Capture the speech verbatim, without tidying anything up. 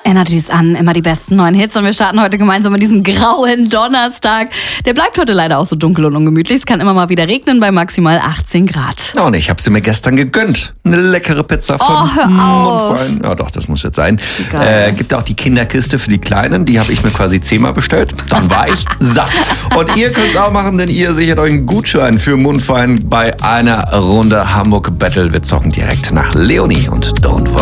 Energy ist an, immer die besten neuen Hits und wir starten heute gemeinsam in diesen grauen Donnerstag. Der bleibt heute leider auch so dunkel und ungemütlich. Es kann immer mal wieder regnen bei maximal achtzehn Grad. Ja, und ich habe sie mir gestern gegönnt. Eine leckere Pizza von Oh, hör auf. Mundfein. Ja doch, das muss jetzt sein. Äh, gibt auch die Kinderkiste für die Kleinen. Die habe ich mir quasi zehnmal bestellt. Dann war ich satt. Und ihr könnt es auch machen, denn ihr sichert euch einen Gutschein für Mundfein bei einer Runde Hamburg Battle. Wir zocken direkt nach Leonie und Don't Worry.